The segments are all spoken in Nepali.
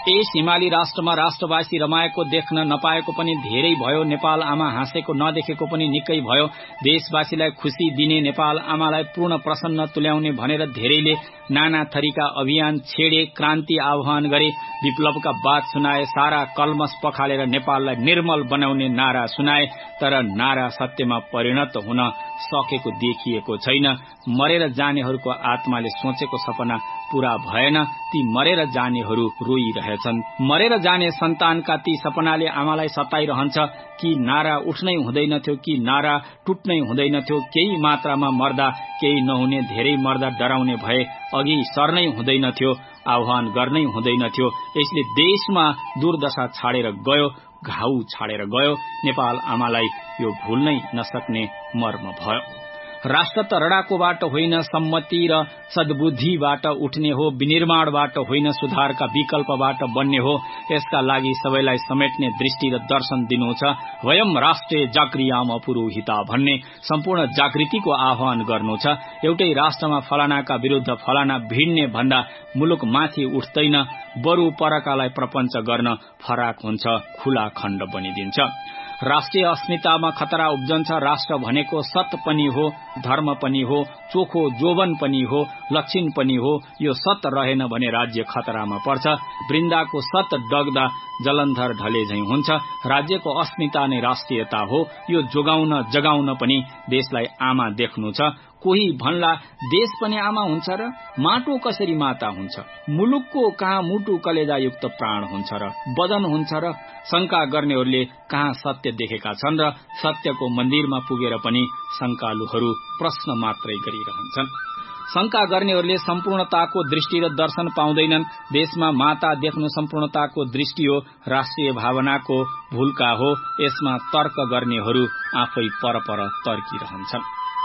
त्यस हिमाली राष्ट्रमा राष्ट्रवासी रमाएको देख्न नपाएको पनि धेरै भयो। नेपाल आमा हाँसेको नदेखेको पनि निकै भयो। देशवासीलाई खुशी दिने, नेपाल आमालाई पूर्ण प्रसन्न तुल्याउने भनेर धेरैले नाना थरीका अभियान छेडे, क्रान्ति आह्वान गरे, विप्लवका बात सुनाए, सारा कलमस पखालेर नेपाललाई निर्मल बनाउने नारा सुनाए। तर नारा सत्यमा परिणत हुन सकेको देखिएको छैन। मरेर जानेहरूको आत्माले सोचेको सपना पूरा भएन। ती मरेर जानेहरू रोइरहेछन्। मरेर जाने सन्तानका ती सपनाले आमालाई सताइरहन्छ। कि नारा उठ्नै हुँदैनथ्यो, कि नारा टुट्नै हुँदैनथ्यो। केही मात्रामा मर्दा केही नहुने, धेरै मर्दा डराउने भए अघि सर्नै हुँदैनथ्यो, आह्वान गर्नै हुँदैनथ्यो। यसले देशमा दुर्दशा छाडेर गयो, घाउ छाडेर गयो। नेपाल आमालाई यो भुल्नै नसक्ने मर्म भयो। राष्ट्र त रडाकोबाट होइन, सम्मति र सद्बुद्धिबाट उठ्ने हो। विनिर्माणबाट होइन, सुधारका विकल्पबाट बन्ने हो। यसका लागि सबैलाई समेट्ने दृष्टि र दर्शन दिनु छ। वयम राष्ट्रिय जागृयाम पुरोहिता भन्ने सम्पूर्ण जागृतिको आह्वान गर्नु छ। एउटै राष्ट्रमा फलानाका विरुद्ध फलाना भिड्ने भन्दा मुलुक माथि उठ्दैन, बरु परकालाई प्रपञ्च गर्न फराक हुन्छ, खुला खण्ड बनिदिन्छ। राष्ट्रिय अस्मितामा खतरा उब्जन्छ। राष्ट्र भनेको सत पनि हो, धर्म पनि हो, चोखो जोवन पनि हो, लक्षण पनि हो। यो सत रहेन भने राज्य खतरामा पर्छ। वृन्दाको सत डग्दा जलन्धर ढले झैं हुन्छ। राज्यको अस्मिता नै राष्ट्रियता हो। यो जोगाउन जगाउन पनि देशलाई आमा देख्नु छ। कोही भन्ला देश पनि आमा हुन्छ र माटो कसरी माता हुन्छ? मुलुकको कहाँ मुटु कलेजायुक्त प्राण हुन्छ र बदन हुन्छ र? शंका गर्नेहरूले कहाँ सत्य देखेका छन् र? सत्यको मन्दिरमा पुगेर पनि शंकालुहरू प्रश्न मात्रै गरिरहन्छन्। शंका गर्नेहरूले सम्पूर्णताको दृष्टि र दर्शन पाउँदैनन्। देशमा माता देख्नु सम्पूर्णताको दृष्टि हो, राष्ट्रिय भावनाको भूलका हो। यसमा तर्क गर्नेहरू आफै परपर तर्किरहन्छन्।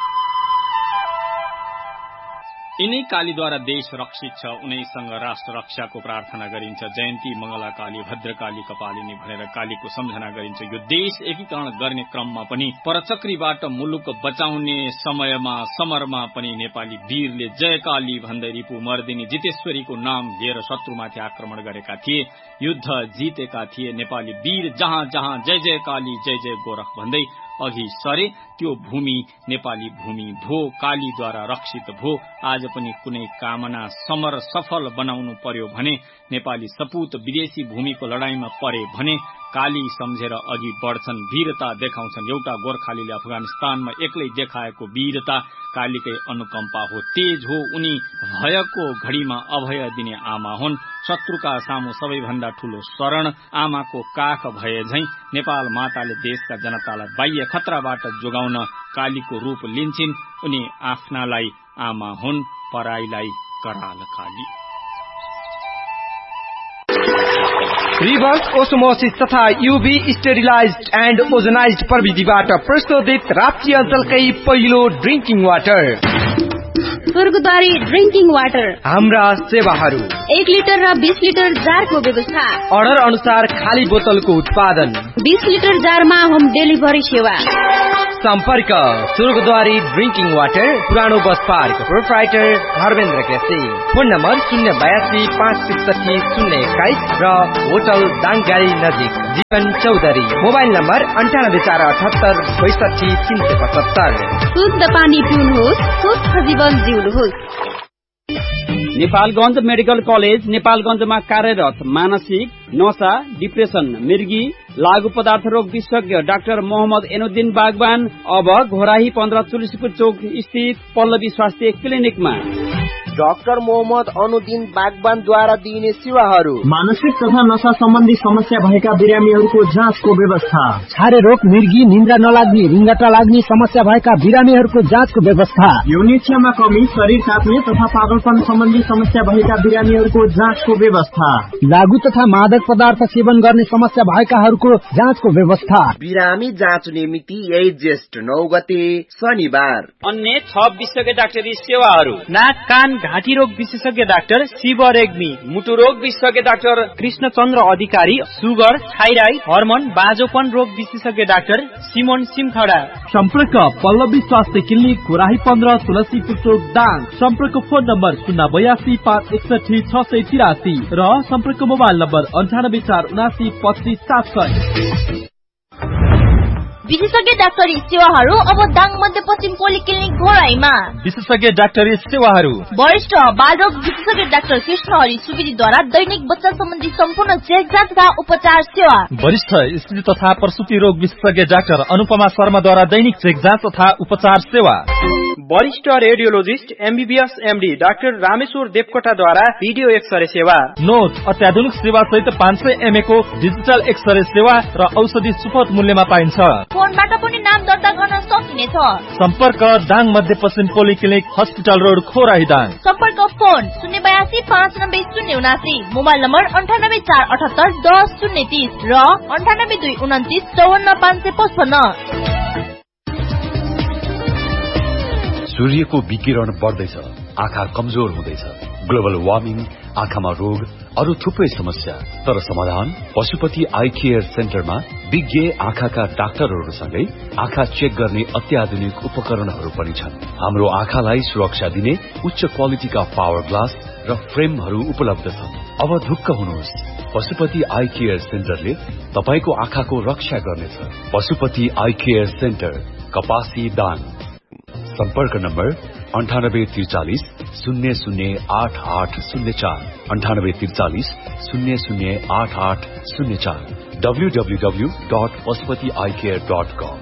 यिनै कालीद्वारा देश रक्षित छ, उनैसँग राष्ट्र रक्षाको प्रार्थना गरिन्छ। जयन्ती, मंगला काली, भद्रकाली, कपालिनी भनेर कालीको सम्झना गरिन्छ। यो देश एकीकरण गर्ने क्रममा पनि, परचक्रीबाट मुलुक बचाउने समयमा, समरमा पनि नेपाली वीरले जय काली भन्दै रिपु मर्दिनी जितेश्वरीको नाम लिएर शत्रुमाथि आक्रमण गरेका थिए, युद्ध जितेका थिए। नेपाली वीर जहाँ जहाँ जय जय काली, जय जय गोरख भन्दै अघि सरे। त्यो भूमि नेपाली भूमि भो, कालीद्वारा रक्षित भो। आज पनि कुनै कामना समर सफल बनाउनु पर्यो भने, नेपाली सपूत विदेशी भूमिको लडाईँमा परे भने काली सम्झेर अघि बढ्छन्, वीरता देखाउँछन्। एउटा गोर्खालीले अफगानिस्तानमा एक्लै देखाएको वीरता कालीकै अनुकम्पा हो, तेज हो। उनी भयको घड़ीमा अभय दिने आमा हुन्। शत्रुका सामु सबैभन्दा ठूलो शरण आमाको काख भए झैं नेपाल माताले देशका जनतालाई बाह्य खतराबाट जोगाउन कालीको रूप लिन्छिन्। उनी आफ्नालाई आमा हुन्, पराईलाई कराल काली। रिभर्स ओस्मोसिस तथा यूभी स्टेरिलाइज्ड एन्ड ओजोनाइज्ड प्रविधिबाट प्रस्तुत राप्ती अञ्चलकै पहिलो ड्रिंकिङ वाटर स्वर्गद्वारी ड्रिंकिङ वाटर। हाम्रा सेवाहरू 1 लिटर र 20 लिटर जारको व्यवस्था, अर्डर अनुसार खाली बोतलको उत्पादन, 20 लिटर जारमा होम डेलिभरी सेवा। सम्पर्क स्वर्गद्वारी ड्रिंकिङ वाटर, पुरानो bus park, proprietor Dharmendra KC. Phone number 082 563 021 र होटल दाङगाडी नजिक जीवन चौधरी। Mobile number 9848 62 375। शुद्ध पानी पिउनुहोस्, स्वस्थ जीवन जिउनुहोस्। नेपालगञ्ज मेडिकल कलेज नेपालगञ्जमा कार्यरत मानसिक, नशा, डिप्रेसन, मिर्गी, लागू पदार्थ रोग विशेषज्ञ डाक्टर मोहम्मद एनुद्दिन बागवान अब घोराही 15 तुलसीपुर चौक स्थित पल्लवी स्वास्थ्य क्लिनिकमा। डाक्टर मोहम्मद अनुद्दिन बागवानद्वारा दिइने सेवाहरू: मानसिक तथा नशा सम्बन्धी समस्या भएका बिरामीहरूको जाँचको व्यवस्था, छारे रोग, मिर्गी, निन्द्रा नलाग्ने, रिङ्गटा लाग्ने समस्या भएका बिरामीहरूको जाँचको व्यवस्था, यौनिच्छामा कमी, शरीर काट्ने तथा पागलपन सम्बन्धी समस्या भएका बिरामीहरूको जाँचको व्यवस्था, लागू तथा मादक पदार्थ सेवन गर्ने समस्या भएकाहरूको जाँचको व्यवस्था। बिरामी जाँच्ने मिति 8 ज्येष्ठ 9 गते शनिबार। अन्य 6 विशेषज्ञ डाक्टरी सेवाहरू: नाक, कान, घाँटी रोग विशेषज्ञ डाक्टर शिव रेग्मी, मुटु रोग विशेषज्ञ डाक्टर कृष्णचन्द्र अधिकारी, सुगर, थाइराइड, हर्मोन, बाँझोपन रोग विशेषज्ञ डाक्टर सिमोन सिमखडा। सम्पर्क पल्लवी स्वास्थ्य क्लिनिक घोराही 15 तुलसीपुर चोक दाङ। सम्पर्क फोन नम्बर 082 561 683 र सम्पर्क मोबाइल नम्बर 98 479 25 700। विशेषज्ञ डाक्टरी सेवाहरू अब दाङ मध्यपश्चिम पोलिक्लिनिक घोराईमा। विशेषज्ञ डाक्टरी सेवाहरू वरिष्ठ बालरोग विशेषज्ञ डाक्टर कृष्णहरि सुवेदीद्वारा दैनिक बच्चा सम्बन्धी सम्पूर्ण चेकजाँच तथा उपचार सेवा। वरिष्ठ स्त्री तथा प्रसुति रोग विशेषज्ञ डाक्टर अनुपमा शर्माद्वारा दैनिक चेकजाँच तथा उपचार सेवा। वरिष्ठ radiologist MBBS MD doctor Rameshwar देवकोटाद्वारा video x-ray सेवा। नोट अत्याधुनिक सेवा सहित 500 MA को डिजिटल एक्सरे सेवा र औषधि सुपथ मूल्यमा पाइन्छ। फोनबाट पनि नाम दर्ता गर्न सकिनेछ। सम्पर्क दाङ मध्यपश्चिम पोलिक्लिनिक हस्पिटल रोड खोराही दाङ। सम्पर्क फोन 082 590 079, मोबाइल नम्बर 98 478 10 030 र 98 229 54 555। सूर्यको विकिरण बढ्दैछ, आँखा कमजोर हुँदैछ, ग्लोबल वार्मिङ, आँखामा रोग, अरू थुप्रै समस्या। तर समाधान पशुपति आई केयर सेन्टरमा विज्ञ आँखाका डाक्टरहरूसँगै आँखा चेक गर्ने अत्याधुनिक उपकरणहरू पनि छन्। हाम्रो आँखालाई सुरक्षा दिने उच्च क्वालिटीका पावर ग्लास र फ्रेमहरू उपलब्ध छन्। अब ढुक्क हुनुहोस्, पशुपति आई केयर सेन्टरले तपाईको आँखाको रक्षा गर्नेछ। पशुपति आई केयर सेन्टर, कपासी दाङ। सम्पर्क नम्बर 9843 008804, 9843 008804, www.pashupatieyecare.com।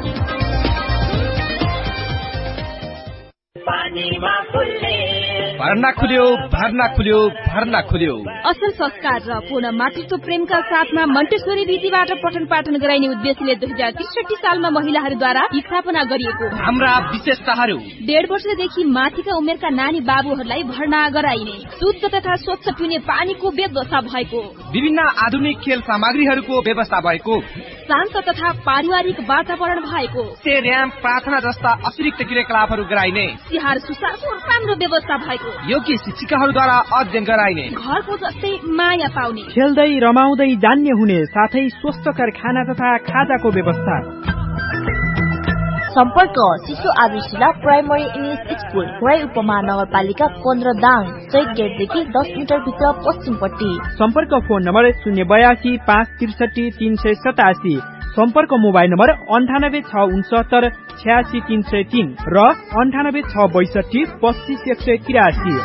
भर्ना खुल्यो। असल संस्कार र पूर्ण मातृत्व प्रेमका साथमा मन्टेश्वरी रीतिबाट पठन पाठन गराइने उद्देश्यले 2063 सालमा महिलाहरूद्वारा स्थापना गरिएको हाम्रा विशेषताहरू: 1.5 वर्षदेखि माथिका उमेरका नानी बाबुहरूलाई भर्ना गराइने, शुद्ध तथा स्वच्छ पिउने पानीको व्यवस्था भएको, विभिन्न आधुनिक खेल सामग्रीहरूको व्यवस्था भएको, शान्त तथा पारिवारिक वातावरण भएको, स्टेडियम, प्रार्थना जस्ता अतिरिक्त क्रियाकलापहरू गराइने, तिहार सुसारको राम्रो व्यवस्था भएको, योग्य शिक्षिकाहरूद्वारा अध्ययन गराइने, घरको जस्तै माया पाउने, खेल्दै रमाउँदै जान्ने हुने साथै स्वस्थकर खाना तथा खाजाको व्यवस्था। सम्पर्क शिशु आदर्शिला प्राइमरी इङ्ग्लिस स्कुल, खोराई उपमहानगरपालिका 15 दाङ, चैक गेटदेखि 10 मिटर भित्र पश्चिमपट्टि। सम्पर्क फोन नम्बर 082 563 387, सम्पर्क मोबाइल नम्बर 98 669 86 303 र 98 662 25 183।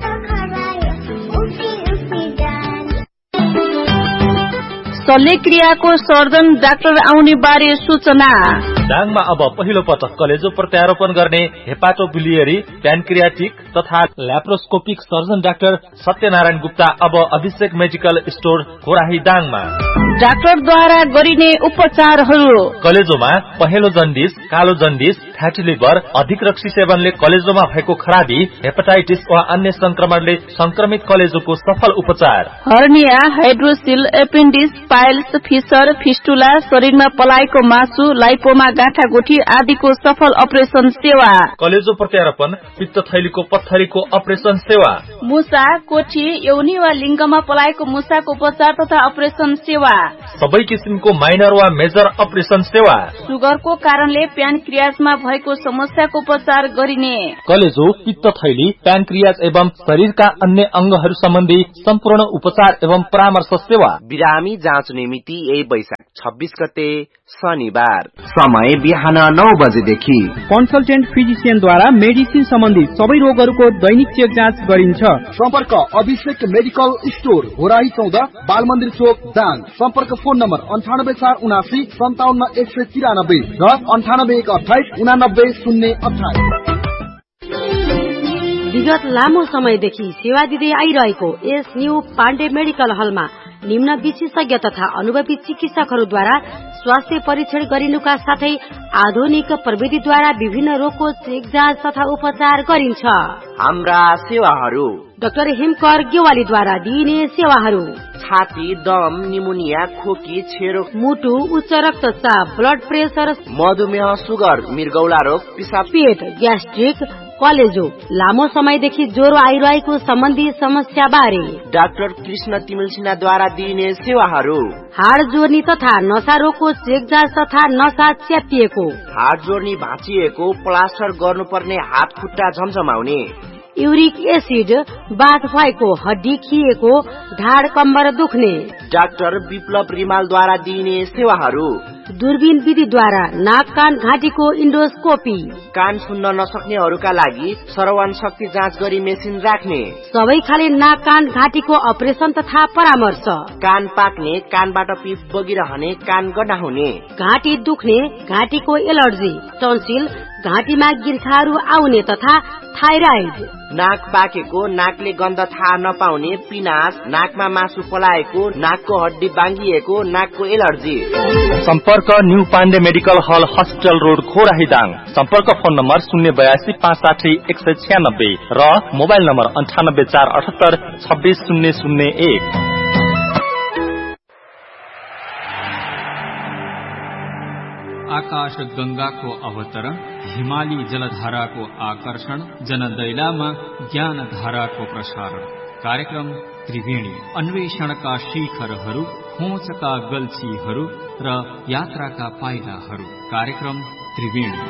शल्यक्रियाको सर्जन डाक्टर आउने बारे सूचना। दाङमा अब पहिलो पटक कलेजो प्रत्यारोपण गर्ने हेपाटोबिलियरी, प्यानक्रियाटिक तथा laparoscopic surgeon doctor Satyanarayan Gupta अब अभिषेक मेडिकल स्टोर खोराही दाङमा। डाक्टरद्वारा गरिने उपचारहरू: कलेजोमा पहेँलो जन्डिस, कालो जन्डिस, फ्याटी लिभर, अधिक रक्सी सेवनले कलेजोमा भएको खराबी, हेपाटाइटिस वा अन्य संक्रमणले संक्रमित कलेजोको सफल उपचार, hernia, hydroxyl, एपेन्डिस, piles, fissure, fistula, शरीरमा पलाएको मासु, लाइपोमा, गाँठागुठी आदिको सफल अपरेसन सेवा, कलेजो प्रत्यारोपण, पित्तथैलीको पत्थरीको अपरेसन सेवा, मुसा, कोठी, यौनी वा लिङ्गमा पलाएको मुसाको उपचार तथा अपरेसन सेवा, सबै किसिमको माइनर वा मेजर अपरेसन सेवा, सुगरको कारणले प्यानक्रियाजमा भएको समस्याको उपचार गरिने, कलेजो, पित्तथैली, प्यानक्रियाज एवं शरीरका अन्य अंगहरू सम्बन्धी सम्पूर्ण उपचार एवं परामर्श सेवा। बिरामी जाँच्ने मिति यही वैशाख 26 गते शनिबार, समय बिहान 9 बजेदेखि। कन्सल्टेन्ट फिजिसियनद्वारा मेडिसिन सम्बन्धी सबै रोगहरूको दैनिक चेक जाँच गरिन्छ। सम्पर्क अभिषेक मेडिकल स्टोर, घोराही 14, बालमन्दिर चोक दाङ। सम्पर्क फोन नम्बर 98 479 57 193 र 98 128 89 028। विगत लामो समयदेखि सेवा दिँदै आइरहेको एस न्यू पाण्डे मेडिकल हलमा निम्न विशेषज्ञ तथा अनुभवी चिकित्सकहरूद्वारा स्वास्थ्य परीक्षण गरिनुका साथै आधुनिक प्रविधिद्वारा विभिन्न रोगको चेक जाँच तथा उपचार गरिन्छ। हाम्रा सेवाहरू: डाक्टर हिमकर गेवालीद्वारा दिइने सेवाहरू: छाती, दम, निमोनिया, खोकी, छेरो, मुटु, उच्च रक्तचाप, ब्लड प्रेसर, मधुमेह, सुगर, मृगौला रोग, पिसाब, पेट, ग्यास्ट्रिक, कलेजो लामो समयदेखि ज्वरो आइरहेको सम्बन्धी समस्या बारे डाक्टर कृष्ण तिमिल सिन्हाद्वारा दिइने सेवाहरू हाड जोर्नी तथा नशा रोगको चेक जाँच तथा नशा च्यापिएको हाड जोर्नी भाँचिएको प्लास्टर गर्नुपर्ने हात खुट्टा झमझमाउने युरिक एसिड बाथ भएको हड्डी खिएको ढाड कम्बर दुख्ने डाक्टर विप्लव रिमालद्वारा दिइने सेवाहरू दूरबीन विधिद्वारा नाक कान घाँटीको इन्डोस्कोपी कान सुन्न नसक्नेहरूका लागि श्रवण शक्ति जाँच गरी मेसिन राख्ने सबै खाले नाक कान घाँटीको अपरेसन तथा परामर्श कान पाक्ने कानबाट पिप बगिरहने कान गनाउने घाँटी दुख्ने घाँटीको एलर्जी टन्सिल घाँटीमा गिर्खाहरू आउने तथा थाइराइड नाक पाकेको नाकले गन्ध थाहा नपाउने पिनास नाकमा मासु पलाएको नाकको हड्डी बाङ्गिएको नाकको एलर्जी सम्पर्क न्यू पाण्डे मेडिकल हल हस्पिटल रोड खोराहीदाङ सम्पर्क फोन नम्बर 082 र मोबाइल नम्बर 9848860001 आकाश गंगाको अवतरण हिमाली जलधाराको आकर्षण जनदैलामा ज्ञान धाराको प्रसारण कार्यक्रम त्रिवेणी अन्वेषणका शिखरहरू खोजका गल्छीहरू र यात्राका पाइलाहरू कार्यक्रम त्रिवेणी